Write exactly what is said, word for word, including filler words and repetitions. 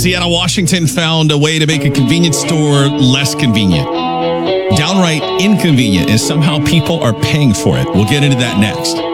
Seattle, Washington found a way to make a convenience store less convenient. Downright inconvenient, and somehow people are paying for it. We'll get into that next.